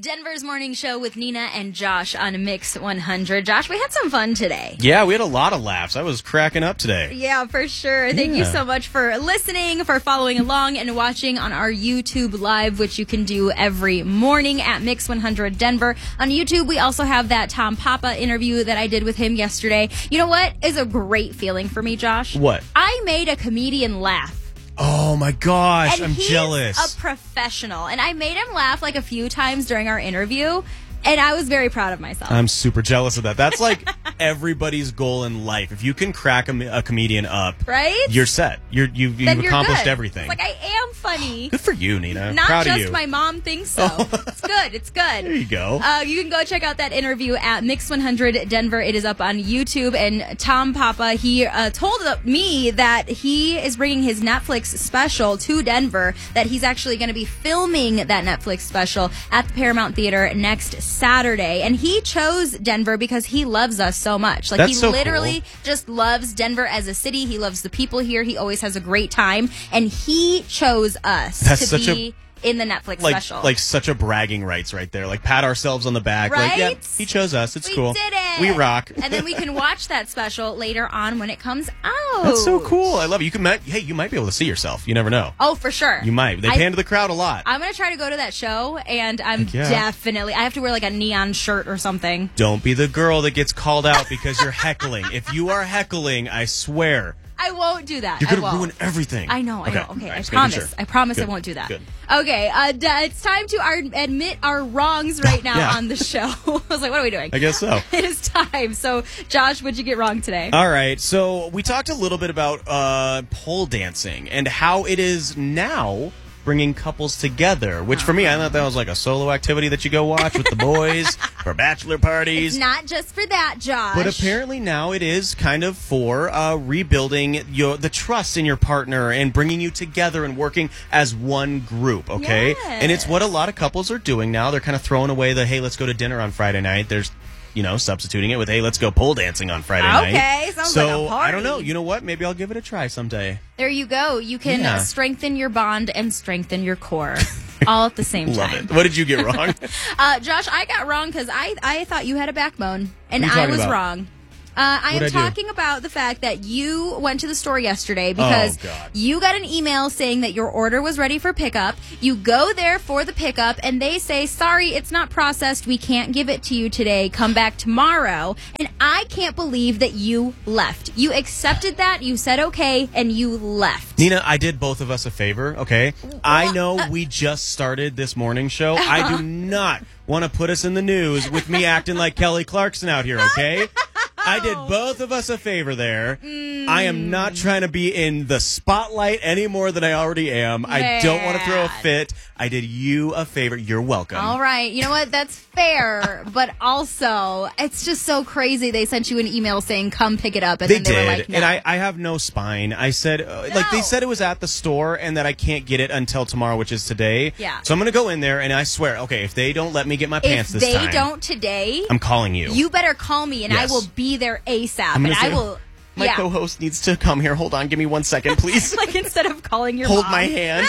Denver's Morning Show with Nina and Josh on Mix 100. Josh, we had some fun today. Yeah, we had a lot of laughs. I was cracking up today. Yeah, for sure. Thank you so much for listening, for following along, and watching on our YouTube Live, which you can do every morning at Mix 100 Denver. On YouTube, we also have that Tom Papa interview that I did with him yesterday. You know what is a great feeling for me, Josh? What? I made a comedian laugh. Oh my gosh, And I'm he's jealous. a professional, and I made him laugh like a few times during our interview, and I was very proud of myself. I'm super jealous of that. That's like everybody's goal in life. If you can crack a comedian up, right? You're set. You've accomplished good. everything. It's like, I am funny. Good for you, Nina. Not Proud just of you. my mom thinks so. It's good. It's good. There you go. You can go check out that interview at Mix 100 Denver. It is up on YouTube. And Tom Papa, he told me that he is bringing his Netflix special to Denver, that he's actually going to be filming that Netflix special at the Paramount Theater next Saturday. And he chose Denver because he loves us so much. Like, That's he so literally cool. just loves Denver as a city. He loves the people here. He always has a great time. And he chose us to be in the Netflix special. Like such a bragging rights right there. Like, pat ourselves on the back. Right? Like, yeah, he chose us. It's cool. We did it. We rock. And then we can watch that special later on when it comes out. That's so cool. I love it. You might be able to see yourself. You never know. Oh, for sure. You might. They pan to the crowd a lot. I'm going to try to go to that show, and I have to wear like a neon shirt or something. Don't be the girl that gets called out because you're heckling. If you are heckling, I swear, I won't do that. you're going to ruin everything. I know. Okay, Right, I promise. sure. I promise Good. I won't do that. Good. Okay, it's time to admit our wrongs right now on the show. I was like, what are we doing? I guess so. It is time. So, Josh, what'd you get wrong today? All right, so we talked a little bit about pole dancing and how it is now bringing couples together, which for me, I thought that was like a solo activity that you go watch with the boys for bachelor parties. It's not just for that, Josh. But apparently now it is kind of for rebuilding the trust in your partner and bringing you together and working as one group, okay? Yes. And it's what a lot of couples are doing now. They're kind of throwing away the, hey, let's go to dinner on Friday night. There's substituting it with, hey, let's go pole dancing on Friday night. Okay, sounds like a party. I don't know. You know what? Maybe I'll give it a try someday. There you go. You can strengthen your bond and strengthen your core all at the same time. Love it. What did you get wrong? Josh, I got wrong because I thought you had a backbone, and What are you I talking was about? wrong. I am What'd I do? talking about the fact that you went to the store yesterday because you got an email saying that your order was ready for pickup. You go there for the pickup, and they say, sorry, it's not processed. We can't give it to you today. Come back tomorrow. And I can't believe that you left. You accepted that. You said okay, and you left. Nina, I did both of us a favor, okay? I know we just started this morning show. I do not want to put us in the news with me acting like Kelly Clarkson out here, okay? I did both of us a favor there. I am not trying to be in the spotlight any more than I already am. I don't want to throw a fit. I did you a favor. You're welcome. All right. You know what? That's fair. But also, it's just so crazy. They sent you an email saying, come pick it up. And They then they did. were like, no. And I have no spine. I said, like, they said it was at the store and that I can't get it until tomorrow, which is today. Yeah. So I'm going to go in there and I swear, okay, if they don't let me get my pants this time. If they don't today, I'm calling you. You better call me and I will be there ASAP. And I will. My co-host needs to come here. Hold on. Give me 1 second, please. Like, instead of calling your Hold mom. my hand.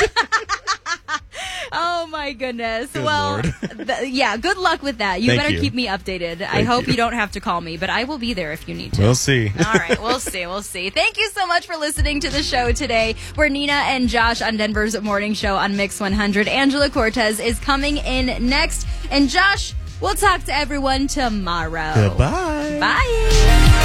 Oh, my goodness. Good well, Lord. Good luck with that. You Thank better you. keep me updated. I hope you don't have to call me, but I will be there if you need to. We'll see. All right, we'll see. We'll see. Thank you so much for listening to the show today. We're Nina and Josh on Denver's Morning Show on Mix 100. Angela Cortez is coming in next. And Josh, we'll talk to everyone tomorrow. Goodbye. Bye.